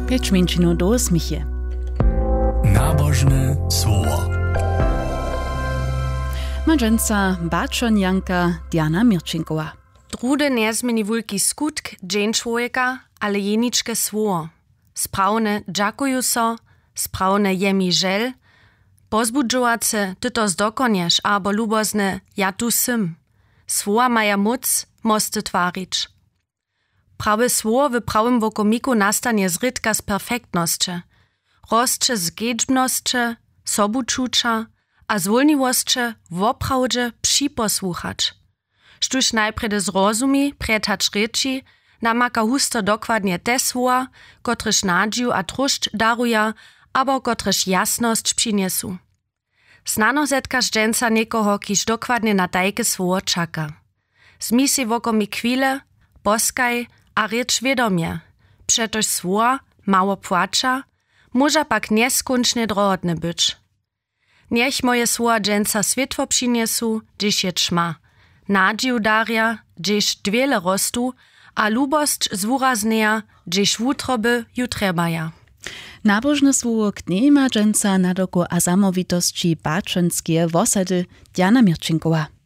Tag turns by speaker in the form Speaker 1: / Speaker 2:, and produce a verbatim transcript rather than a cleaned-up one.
Speaker 1: Pięć minut do osmichie.
Speaker 2: Nabożne słowo.
Speaker 1: Madżęca baczonjanka Diana Mirčinková.
Speaker 3: Drude nie zmeni wulki skutk dzień człowieka, ale jeniczke słowo. Sprawne dziakuju so, sprawne jemi żel, pozbudżowace tyto zdokoniesz, abo lubozne ja tu sym. Słowa maja moc, mosty twarić. Prawe słowo w prawym wokomiku nastanie zrytka z perfektnosće, rosće z gedźbnosće, sobučuča, a zwolniwosće woprawdźe připosłuchać. Štuž najprede zrozumi, pretać reči, namaka husto dokładnie te słowa, kotrež nadźiju a trušć daruja, abo kotrež jasność přiniesu. Snano zetkaš dženca niekoho, kiž dokładnie na tajke słowo čaka. Zmisi wokomik chwile, poskaj, a rěč vědomje. Přetož słowa mało płača, może pak nieskončne drohodne być. Niech moje słowa dženca światło přiniesu, gdzieś je čma. Nadziju darja, gdzieś dwiele rostu, a lubost zwurazneja, gdzieś wutroby ju trebaja.
Speaker 1: Nabożne słowo knie madżęca na doku a samowitości baczenskie wosady Diana Mirčinková.